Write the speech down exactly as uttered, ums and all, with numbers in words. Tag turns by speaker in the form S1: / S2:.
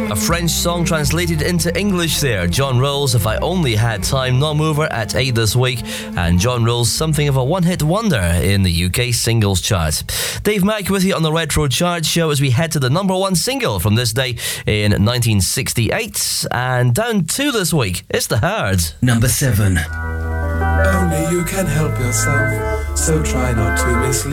S1: A French song translated into English there. John Rolls, If I Only Had Time, non mover at eight this week. And John Rolls, something of a one-hit wonder in the U K singles chart. Dave Mack with you on the Retro Chart Show as we head to the number one single from this day in nineteen sixty-eight. And down two this week, it's The Herd.
S2: Number seven.
S3: Only you can help yourself, so try not to mislead.